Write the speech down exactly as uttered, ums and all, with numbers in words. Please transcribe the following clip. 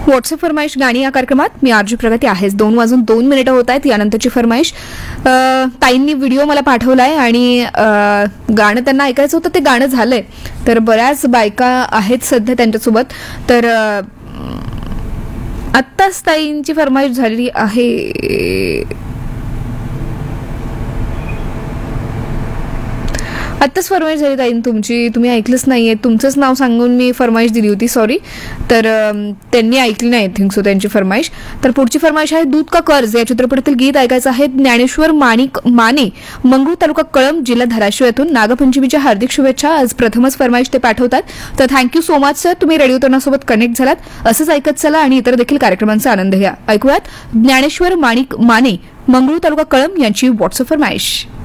WhatsApp फरमाईश गाणी या कार्यक्रमात मी आरजी प्रगती आहेच. दोन वाजून दोन मिनिटं होत आहेत. यानंतरची फरमाईश अ, ताईंनी व्हिडिओ मला पाठवलाय आणि अ, गाणं त्यांना ऐकायचं होतं, ते गाणं झालंय. तर बऱ्याच बायका आहेत सध्या त्यांच्यासोबत. तर अ, आत्ताच ताईंची फरमाईश झालेली आहे. आत्ताच फरमाईश झाली ताई तुमची, तुम्ही ऐकलंच नाहीये. तुमचंच नाव सांगून मी फरमाईश दिली होती, सॉरी. तर अं, त्यांनी ऐकली नाही, आय थिंक सो, त्यांची फरमाईश. तर पुढची फरमाईश आहे दूध का कर्ज या चित्रपटातील गीत ऐकायचं आहे. ज्ञानेश्वर माणिक माने, मंगरूळ तालुका कळंब, जिल्हा धाराशिव येथून. नागपंचमीच्या हार्दिक शुभेच्छा. आज प्रथमच फरमाईश ते पाठवतात. तर थँक्यू सो मच सर, तुम्ही रेडिओ तरुणासोबत कनेक्ट झालात. असंच ऐकत चला आणि इतर देखील कार्यक्रमांचा आनंद घ्या. ऐकूयात ज्ञानेश्वर माणिक माने, मंगरूळ तालुका कळंब यांची व्हॉट्सअप फरमाईश.